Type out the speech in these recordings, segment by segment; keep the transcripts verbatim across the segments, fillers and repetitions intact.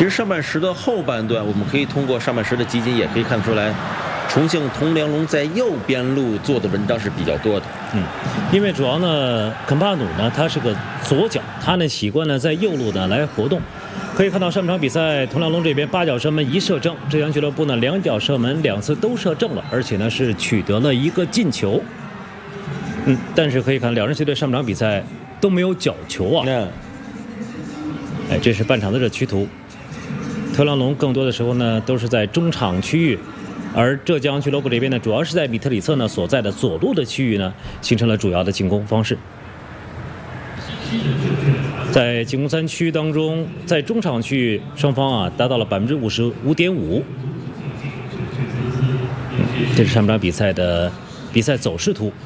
其实上半时的后半段，我们可以通过上半时的集锦也可以看得出来，重庆铜梁龙在右边路做的文章是比较多的。 嗯，因为主要呢，肯帕努呢他是个左脚，他呢习惯呢在右路呢来活动。可以看到上半场比赛，铜梁龙这边八脚射门一射正，浙江俱乐部呢两脚射门两次都射正了，而且呢是取得了一个进球。嗯，但是可以看两支球队上半场比赛都没有角球啊。 那， 哎，这是半场的这趋图。铜梁龙更多的时候呢都是在中场区域，而浙江俱乐部这边呢主要是在米特里策呢所在的左路的区域呢形成了主要的进攻方式。在进攻三区当中，在中场区域双方啊达到了百分之五十五点五。这是上半场比赛的比赛走势图。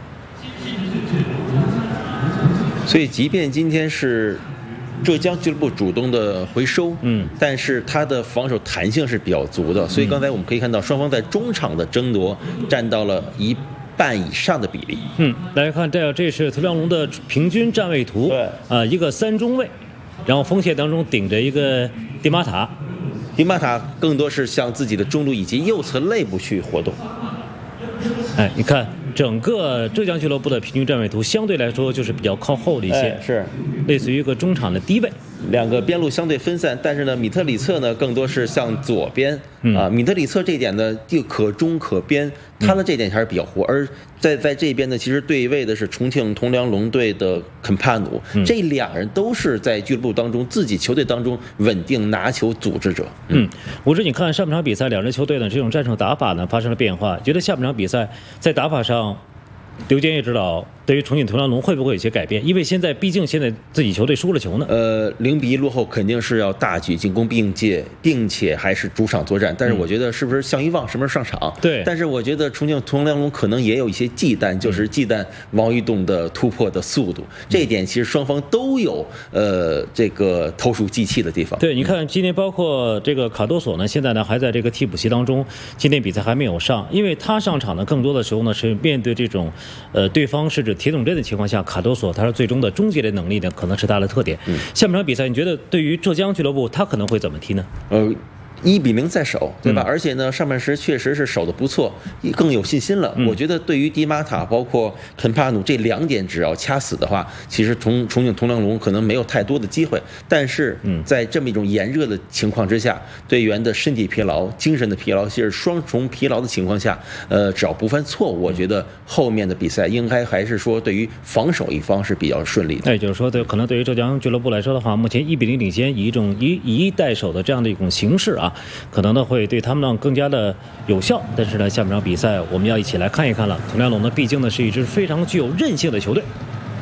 所以即便今天是浙江俱乐部主动的回收， 嗯， 但是他的防守弹性是比较足的，所以刚才我们可以看到双方在中场的争夺占到了一半以上的比例。 嗯，来看这这是铜梁龙的平均站位图， 对， 啊、呃，一个三中卫，然后锋线当中顶着一个迪马塔， 迪马塔更多是向自己的中路以及右侧肋部去活动。 哎，你看整个浙江俱乐部的平均站位图相对来说就是比较靠后的一些， 哎、是类似于一个中场的低位。 两个边路相对分散，但是呢，米特里策呢更多是向左边、嗯、啊。米特里策这一点呢，就可中可边，他的这点还是比较活。嗯、而在在这边呢，其实对位的是重庆铜梁龙队的肯帕努，嗯、这两人都是在俱乐部当中自己球队当中稳定拿球组织者。 嗯，吴志，你看上半场比赛，两支球队呢这种战术打法呢发生了变化，觉得下半场比赛在打法上，刘建业指导对于重庆铜梁龙会不会有些改变？因为现在毕竟现在自己球队输了球呢。 呃，零比一落后肯定是要大举进攻，并且并且还是主场作战。但是我觉得是不是向一旺什么时候上场？ 对。 但是我觉得重庆铜梁龙可能也有一些忌惮，就是忌惮王玉栋的突破的速度。嗯、这一点其实双方都有呃这个投鼠忌器的地方。 对，你看今天包括这个卡多索呢，现在呢还在这个替补席当中，今天比赛还没有上，因为他上场呢更多的时候呢是面对这种。呃，对方是指铁桶阵的情况下，卡多索他是最终的终结的能力呢，可能是他的特点。嗯，下半场比赛，你觉得对于浙江俱乐部，他可能会怎么踢呢？ 呃。一比零在守，对吧？嗯、而且呢，上半时确实是守得不错，更有信心了。嗯、我觉得对于迪马塔包括肯帕努这两点，只要掐死的话，其实重重庆铜梁龙可能没有太多的机会。但是在这么一种炎热的情况之下，队员的身体疲劳、精神的疲劳，其实双重疲劳的情况下，呃，只要不犯错误，我觉得后面的比赛应该还是说对于防守一方是比较顺利的。 那也就是说，对，可能对于浙江俱乐部来说的话，目前一比零领先，以一种以以一代守的这样的一种形式啊。可能呢会对他们呢更加的有效，但是呢下半场比赛我们要一起来看一看了。铜梁龙呢毕竟呢是一支非常具有韧性的球队。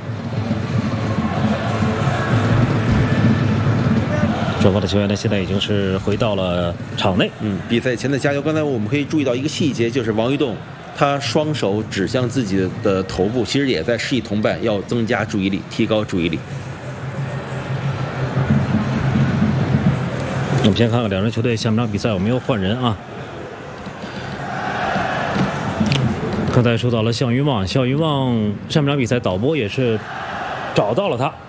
双方的球员呢现在已经是回到了场内。 嗯，比赛前的加油。刚才我们可以注意到一个细节，就是王玉栋他双手指向自己的头部，其实也在示意同伴要增加注意力，提高注意力。 我们先看看两支球队下半场比赛有没有换人啊？刚才说到了向云旺，向云旺上半场比赛导播也是找到了他。